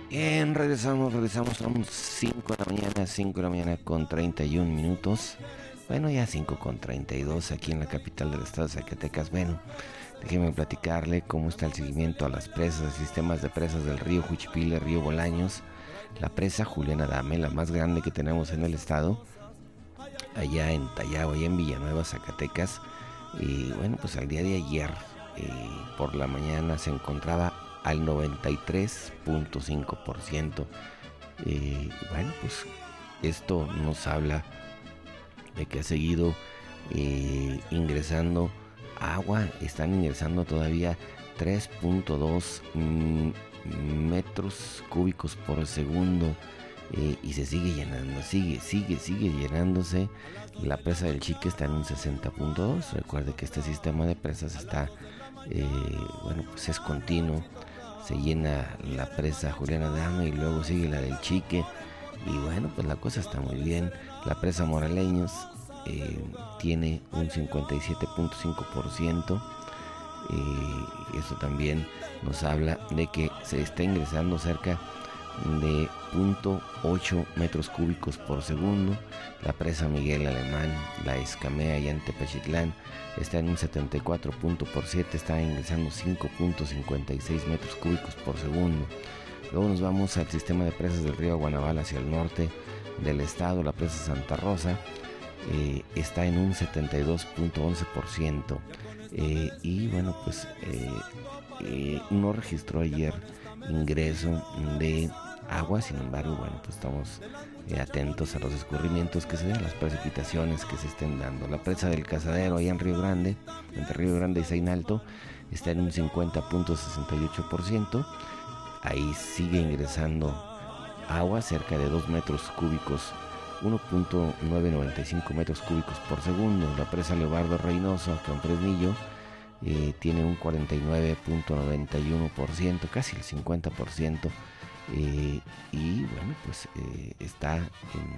Bien, regresamos, son 5 de la mañana, 5 de la mañana con 31 minutos. Bueno, ya 5 con 32 aquí en la capital del estado de Zacatecas. Bueno, déjeme platicarle cómo está el seguimiento a las presas, sistemas de presas del río Juchipila, río Bolaños, la presa Julián Adame, la más grande que tenemos en el estado, allá en Tallabo, allá en Villanueva, Zacatecas. Y bueno, pues al día de ayer, por la mañana, se encontraba al 93.5%. Bueno, pues esto nos habla de que ha seguido ingresando agua. Están ingresando todavía 3.2 metros cúbicos por segundo. Y se sigue llenando, sigue llenándose. La presa del Chique está en un 60.2. Recuerde que este sistema de presas está, bueno, pues es continuo. Se llena la presa Juliana Dama y luego sigue la del Chique. Y bueno, pues la cosa está muy bien. La presa Moraleños tiene un 57.5%. Eso también nos habla de que se está ingresando cerca de 0.8 metros cúbicos por segundo. La presa Miguel Alemán, la Escamea y Antepechitlán está en un 74.7, está ingresando 5.56 metros cúbicos por segundo. Luego nos vamos al sistema de presas del río Guanabal hacia el norte del estado. La presa Santa Rosa está en un 72.11%. Y bueno, pues no registró ayer ingreso de agua. Sin embargo, bueno, pues estamos atentos a los escurrimientos que se den, a las precipitaciones que se estén dando. La presa del Cazadero, allá en Río Grande, entre Río Grande y Zainalto, está en un 50.68%. Ahí sigue ingresando agua, cerca de 2 metros cúbicos, 1.995 metros cúbicos por segundo. La presa Leobardo Reynoso, acá en Fresnillo, tiene un 49.91%, casi el 50%. Y bueno, pues está en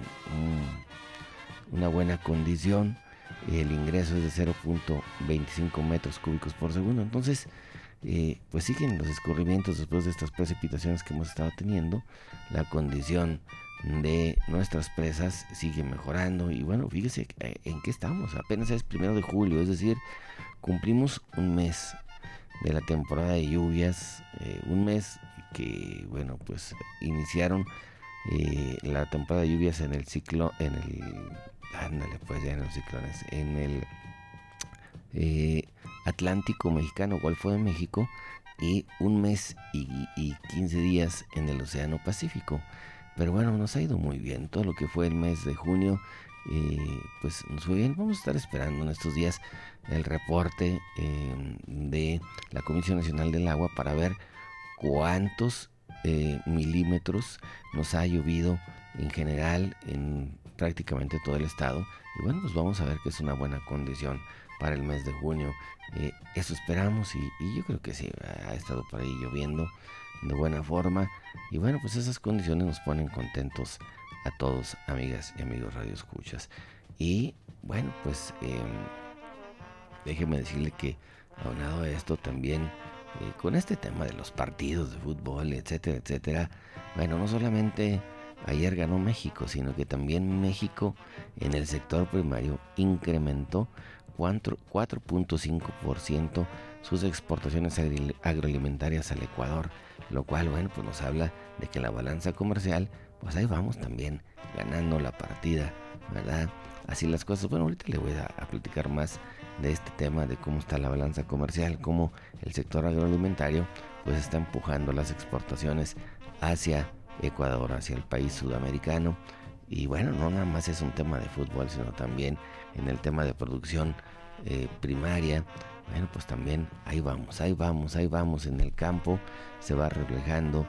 una buena condición. El ingreso es de 0.25 metros cúbicos por segundo. Entonces, pues siguen los escurrimientos después de estas precipitaciones que hemos estado teniendo. La condición de nuestras presas sigue mejorando. Y bueno, fíjese en qué estamos. Apenas es 1 de julio, es decir, cumplimos un mes de la temporada de lluvias. Un mes que, bueno, pues iniciaron la temporada de lluvias en el ciclo, en el, ándale, pues ya en los ciclones, en el Atlántico mexicano, Golfo de México, y un mes y 15 días en el Océano Pacífico. Pero bueno, nos ha ido muy bien. Todo lo que fue el mes de junio, pues nos fue bien. Vamos a estar esperando en estos días el reporte de la Comisión Nacional del Agua para ver cuántos milímetros nos ha llovido en general en prácticamente todo el estado. Y bueno, pues vamos a ver que es una buena condición para el mes de junio. Eso esperamos y yo creo que sí, ha estado por ahí lloviendo de buena forma. Y bueno, pues esas condiciones nos ponen contentos a todos, amigas y amigos radioescuchas. Y bueno, pues déjeme decirle que aunado a esto también, con este tema de los partidos de fútbol, etcétera, etcétera, bueno, no solamente ayer ganó México, sino que también México en el sector primario incrementó 4.5% sus exportaciones agroalimentarias al Ecuador, lo cual, bueno, pues nos habla de que la balanza comercial, pues ahí vamos también ganando la partida, ¿verdad? Así las cosas. Bueno, ahorita le voy a platicar más de este tema, de cómo está la balanza comercial, cómo el sector agroalimentario pues está empujando las exportaciones hacia Ecuador, hacia el país sudamericano. Y bueno, no nada más es un tema de fútbol, sino también en el tema de producción primaria. Bueno, pues también ahí vamos en el campo. Se va reflejando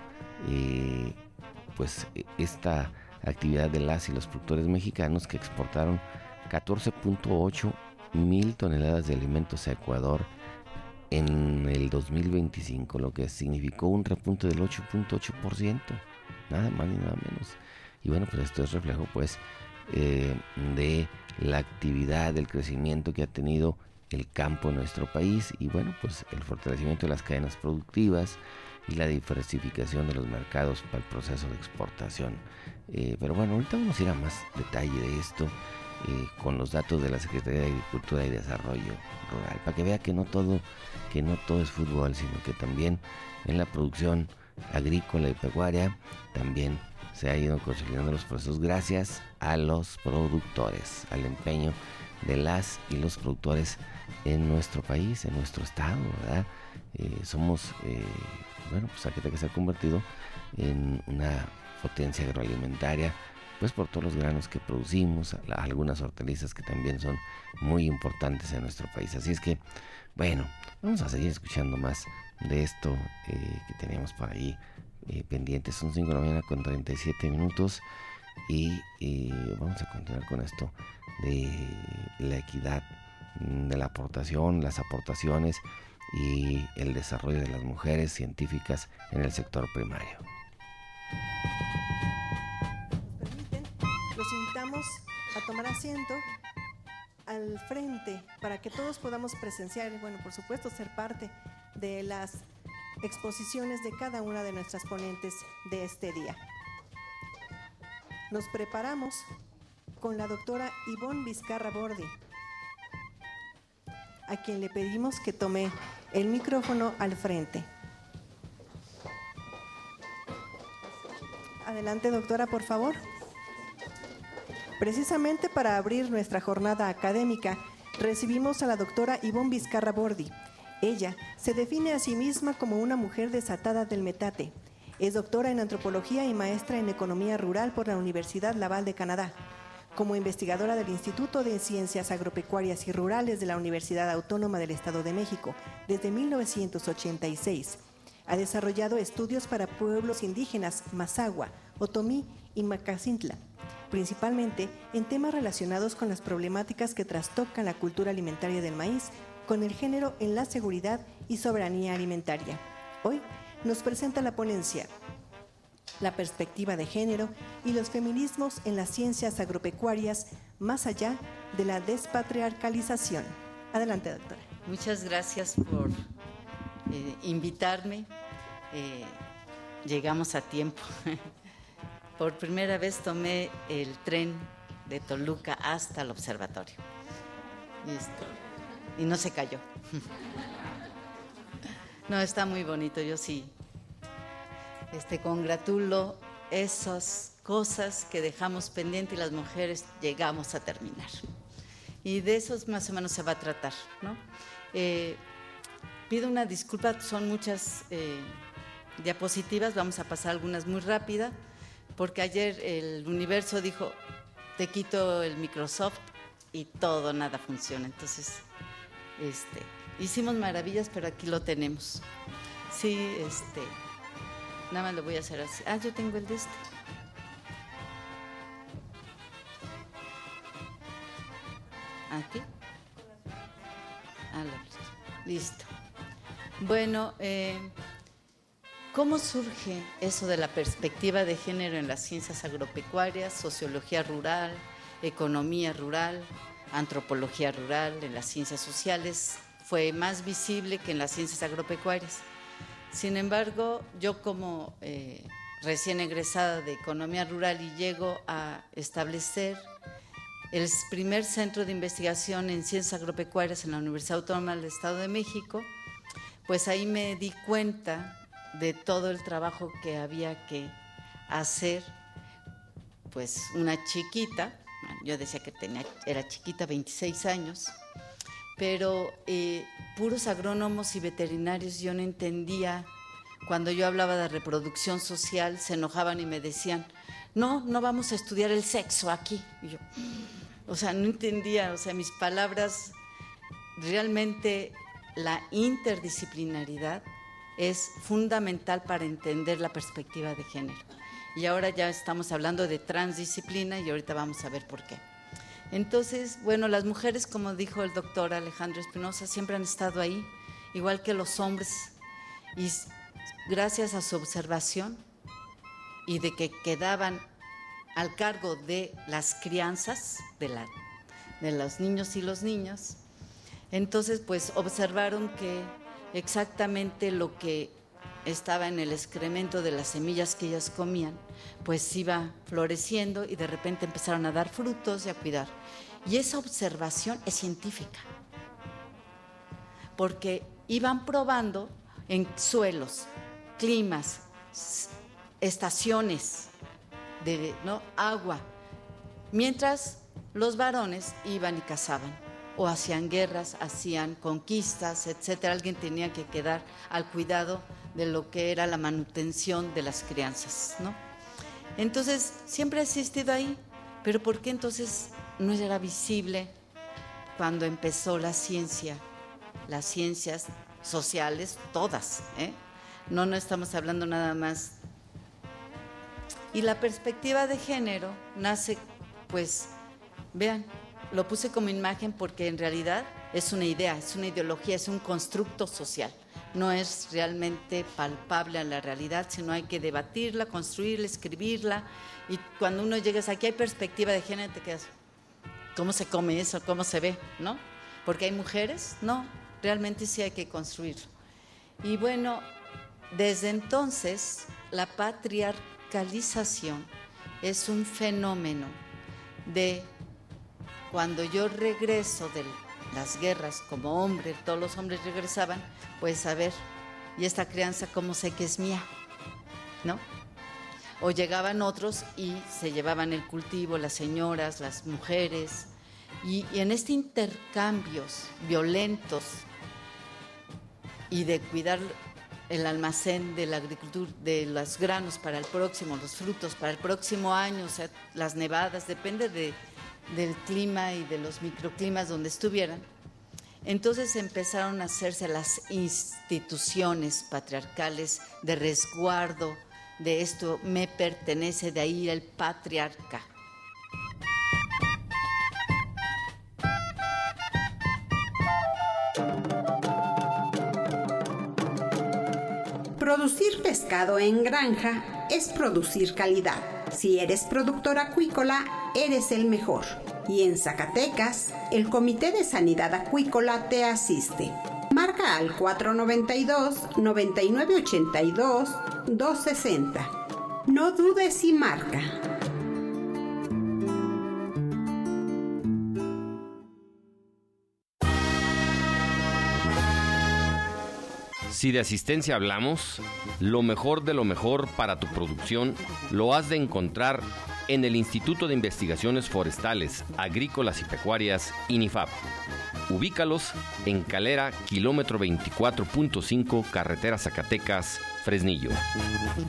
pues esta actividad de las y los productores mexicanos, que exportaron 14.8 mil toneladas de alimentos a Ecuador en el 2025, lo que significó un repunte del 8.8%, nada más ni nada menos. Y bueno, pues esto es reflejo pues de la actividad, del crecimiento que ha tenido el campo en nuestro país, y bueno, pues el fortalecimiento de las cadenas productivas, y la diversificación de los mercados para el proceso de exportación. Pero bueno, ahorita vamos a ir a más detalle de esto con los datos de la Secretaría de Agricultura y Desarrollo Rural, para que vea que no todo es fútbol, sino que también en la producción agrícola y pecuaria también se ha ido consolidando los procesos gracias a los productores, al empeño de las y los productores en nuestro país, en nuestro estado, ¿verdad? Somos, pues Zacatecas se ha convertido en una potencia agroalimentaria, pues por todos los granos que producimos, algunas hortalizas que también son muy importantes en nuestro país. Así es que, bueno, vamos a seguir escuchando más de esto que teníamos por ahí pendientes. Son 5 de la mañana con 37 minutos y vamos a continuar con esto de la equidad, de la aportación, las aportaciones y el desarrollo de las mujeres científicas en el sector primario. Permiten, los invitamos a tomar asiento al frente para que todos podamos presenciar, bueno, por supuesto, ser parte de las exposiciones de cada una de nuestras ponentes de este día. Nos preparamos con la doctora Ivonne Vizcarra Bordi, a quien le pedimos que tome el micrófono al frente. Adelante, doctora, por favor. Precisamente para abrir nuestra jornada académica, recibimos a la doctora Ivonne Vizcarra Bordi. Ella se define a sí misma como una mujer desatada del metate. Es doctora en antropología y maestra en economía rural por la Universidad Laval de Canadá. Como investigadora del Instituto de Ciencias Agropecuarias y Rurales de la Universidad Autónoma del Estado de México desde 1986, ha desarrollado estudios para pueblos indígenas Mazahua, Otomí y Macacintla, principalmente en temas relacionados con las problemáticas que trastocan la cultura alimentaria del maíz, con el género en la seguridad y soberanía alimentaria. Hoy nos presenta la ponencia La perspectiva de género y los feminismos en las ciencias agropecuarias más allá de la despatriarcalización. Adelante, doctora. Muchas gracias por invitarme. Llegamos a tiempo. Por primera vez tomé el tren de Toluca hasta el observatorio. Y no se cayó. No, está muy bonito, yo sí. Congratulo esas cosas que dejamos pendiente y las mujeres llegamos a terminar. Y de eso más o menos se va a tratar, ¿no? Pido una disculpa, son muchas diapositivas, vamos a pasar algunas muy rápidas, porque ayer el Universo dijo, te quito el Microsoft y todo, nada funciona. Entonces, hicimos maravillas, pero aquí lo tenemos. Sí, nada más lo voy a hacer así. Ah, yo tengo el de ¿Aquí? Listo. Bueno, ¿cómo surge eso de la perspectiva de género en las ciencias agropecuarias, sociología rural, economía rural, antropología rural, en las ciencias sociales? Fue más visible que en las ciencias agropecuarias. Sin embargo, yo como recién egresada de economía rural y llego a establecer el primer centro de investigación en ciencias agropecuarias en la Universidad Autónoma del Estado de México, pues ahí me di cuenta de todo el trabajo que había que hacer, pues una chiquita, yo decía que era chiquita, 26 años, pero puros agrónomos y veterinarios, yo no entendía. Cuando yo hablaba de reproducción social, se enojaban y me decían, no vamos a estudiar el sexo aquí. Y yo, no entendía, mis palabras, realmente la interdisciplinaridad es fundamental para entender la perspectiva de género. Y ahora ya estamos hablando de transdisciplina y ahorita vamos a ver por qué. Entonces, bueno, las mujeres, como dijo el doctor Alejandro Espinosa, siempre han estado ahí, igual que los hombres. Y gracias a su observación y de que quedaban al cargo de las crianzas de los niños y los niños, entonces pues observaron que exactamente lo que estaba en el excremento de las semillas que ellas comían, pues iba floreciendo y de repente empezaron a dar frutos y a cuidar. Y esa observación es científica, porque iban probando en suelos, climas, estaciones, ¿no? Agua, mientras los varones iban y cazaban o hacían guerras, hacían conquistas, etcétera. Alguien tenía que quedar al cuidado de lo que era la manutención de las crianzas, ¿no? Entonces, siempre ha existido ahí, pero ¿por qué entonces no era visible cuando empezó la ciencia, las ciencias sociales, todas, ¿eh? No estamos hablando nada más. Y la perspectiva de género nace, pues, vean, lo puse como imagen porque en realidad es una idea, es una ideología, es un constructo social. No es realmente palpable a la realidad, sino hay que debatirla, construirla, escribirla. Y cuando uno llega aquí hay perspectiva de género, te quedas, ¿cómo se come eso? ¿Cómo se ve? ¿No? Porque hay mujeres, no, realmente sí hay que construirlo. Y bueno, desde entonces la patriarcalización es un fenómeno de cuando yo regreso de las guerras como hombre, todos los hombres regresaban, pues a ver, ¿y esta crianza cómo sé que es mía? ¿No? O llegaban otros y se llevaban el cultivo, las señoras, las mujeres, y en este intercambios violentos y de cuidar el almacén de la agricultura, de los granos para el próximo, los frutos para el próximo año, o sea, las nevadas, depende del clima y de los microclimas donde estuvieran. Entonces empezaron a hacerse las instituciones patriarcales de resguardo de esto me pertenece, de ahí el patriarca. Producir pescado en granja es producir calidad. Si eres productor acuícola, eres el mejor. Y en Zacatecas, el Comité de Sanidad Acuícola te asiste. Marca al 492-9982-260. No dudes y marca. Si de asistencia hablamos, lo mejor de lo mejor para tu producción lo has de encontrar en el Instituto de Investigaciones Forestales, Agrícolas y Pecuarias, INIFAP. Ubícalos en Calera, kilómetro 24.5, carretera Zacatecas, Fresnillo.